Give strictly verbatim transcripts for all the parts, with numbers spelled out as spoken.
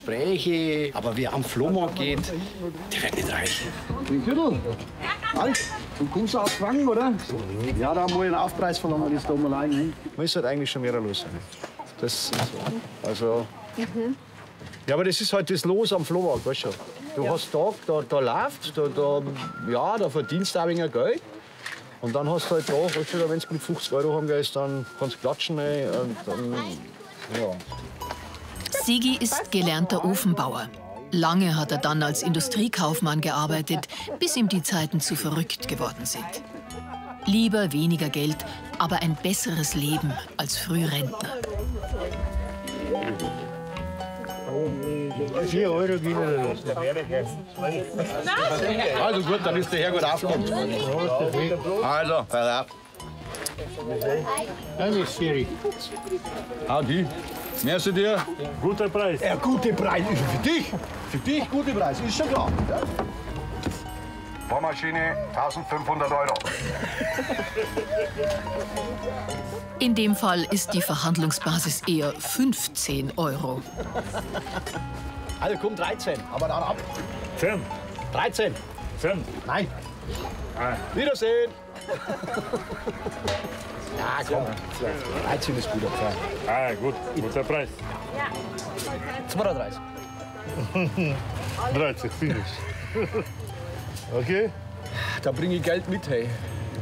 Gespräche, aber wer am Flohmarkt geht, der wird nicht reich. Küttel, halt, du kommst aus Franken, oder? Ja, da muss ich einen Aufpreis verlangen, das da mal allein. Muss halt eigentlich schon mehr los sein. Das ist so. Also. Mhm. Ja, aber das ist halt das Los am Flohmarkt, weißt du. Du ja. hast Tag, da, da läuft, da, da, ja, da verdienst du auch ein wenig Geld. Und dann hast du halt da, weißt du, wenn du mit fünfzig Euro heimgehst, dann kannst du klatschen. Ey, und dann, ja. Sigi ist gelernter Ofenbauer. Lange hat er dann als Industriekaufmann gearbeitet, bis ihm die Zeiten zu verrückt geworden sind. Lieber weniger Geld, aber ein besseres Leben als Frührentner. vier Euro gehen Also gut, dann ist der Herr gut aufgekommen. Also, pass auf. Howdy. Merci dir. Guter Preis. Ja, guter Preis ist für dich. Für dich guter Preis, ist schon klar. Ja? Bohrmaschine, eintausendfünfhundert Euro. In dem Fall ist die Verhandlungsbasis eher fünfzehn Euro. Also komm, dreizehn, aber dann ab. zehn. dreizehn. zehn. Nein. Nein. Wiedersehen. Ja, komm. dreizehn ist guter Preis. Ah, gut. Guter Preis. zweiunddreißig. dreißig, finish. Okay? Da bringe ich Geld mit, hey.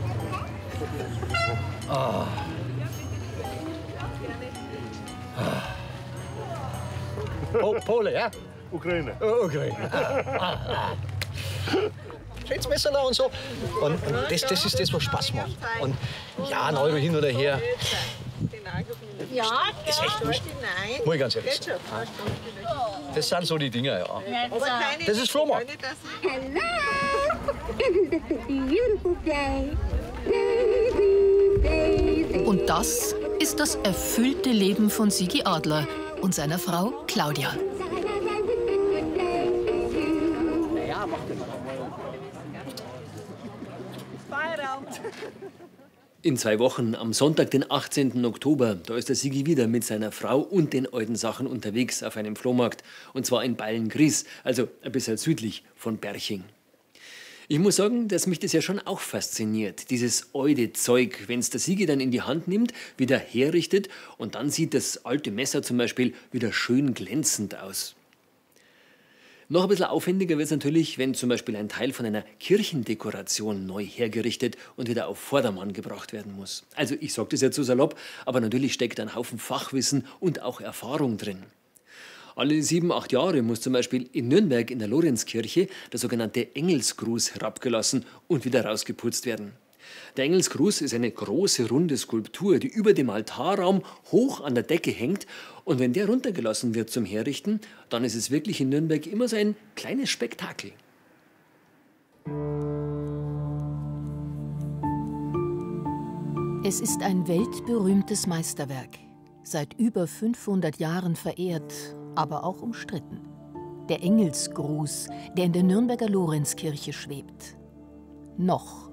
Ah. Oh, Pole, ja? Ukraine. Oh, Ukraine. Ah, ah, ah. Schönes Messer und so. Und, und das, das ist das, was Spaß macht. Und ja, ein Euro hin oder her. Ja, ist echt lustig. Muss ich ganz ehrlich sagen. Das sind so die Dinger, ja. Das ist Flohmarkt. Und das ist das erfüllte Leben von Sigi Adler und seiner Frau Claudia. In zwei Wochen, am Sonntag, den achtzehnten Oktober, da ist der Sigi wieder mit seiner Frau und den alten Sachen unterwegs auf einem Flohmarkt. Und zwar in Beilngries, also ein bisschen südlich von Berching. Ich muss sagen, dass mich das ja schon auch fasziniert, dieses alte Zeug, wenn es der Sigi dann in die Hand nimmt, wieder herrichtet und dann sieht das alte Messer zum Beispiel wieder schön glänzend aus. Noch ein bisschen aufwendiger wird es natürlich, wenn zum Beispiel ein Teil von einer Kirchendekoration neu hergerichtet und wieder auf Vordermann gebracht werden muss. Also ich sage das jetzt so salopp, aber natürlich steckt ein Haufen Fachwissen und auch Erfahrung drin. Alle sieben, acht Jahre muss zum Beispiel in Nürnberg in der Lorenzkirche der sogenannte Engelsgruß herabgelassen und wieder rausgeputzt werden. Der Engelsgruß ist eine große, runde Skulptur, die über dem Altarraum hoch an der Decke hängt. Und wenn der runtergelassen wird zum Herrichten, dann ist es wirklich in Nürnberg immer so ein kleines Spektakel. Es ist ein weltberühmtes Meisterwerk, seit über fünfhundert Jahren verehrt, aber auch umstritten. Der Engelsgruß, der in der Nürnberger Lorenzkirche schwebt. Noch